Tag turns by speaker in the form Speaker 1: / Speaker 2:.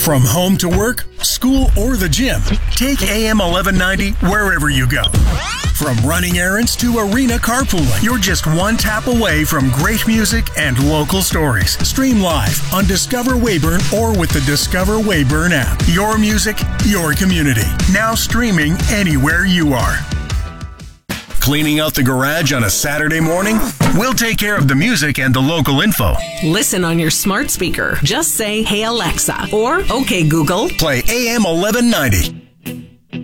Speaker 1: From home to work, school, or the gym, take AM 1190 wherever you go. From running errands to arena carpooling, you're just one tap away from great music and local stories. Stream live on Discover Weyburn or with the Discover Weyburn app. Your music, your community. Now streaming anywhere you are. Cleaning out the garage on a Saturday morning? We'll take care of the music and the local info.
Speaker 2: Listen on your smart speaker. Just say, "Hey Alexa," or "Okay Google."
Speaker 1: Play AM 1190.